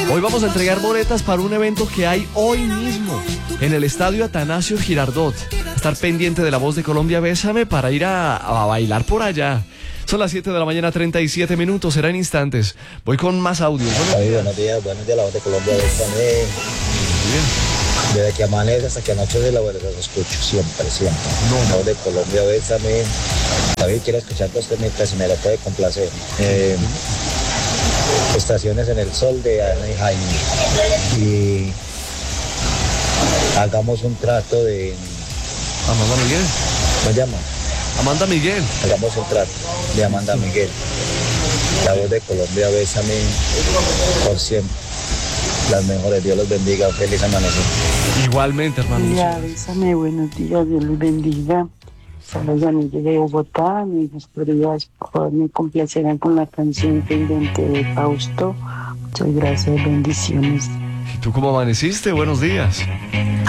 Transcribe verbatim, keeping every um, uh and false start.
Hoy vamos a entregar boletas para un evento que hay hoy mismo en el estadio Atanasio Girardot. Estar pendiente de La Voz de Colombia, Bésame, para ir a, a bailar por allá. Son las siete de la mañana, treinta y siete minutos, será en instantes. Voy con más audio. David, buenos días, buenos días, La Voz de Colombia, Bésame. Bien. Desde que amanece hasta que anoche la verdad los escucho siempre, siempre. No, no. La Voz de Colombia, Bésame. David, quiero escuchar dos temitas si me lo puede complacer. Eh, Estaciones en el Sol de Ana y Jaime. Y hagamos un trato de... Amanda Miguel. ¿Cómo se llama? Amanda Miguel. Hagamos un trato de Amanda Miguel. La Voz de Colombia, Bésame por siempre. Las mejores, Dios los bendiga, feliz amanecer. Igualmente, hermano. Ya, Bésame, buenos días, Dios los bendiga. Saludos a Miguel de Bogotá, mis autoridades, por favor, me complacerán con la canción pendiente de Fausto. Muchas gracias, bendiciones. ¿Y tú cómo amaneciste? Buenos días.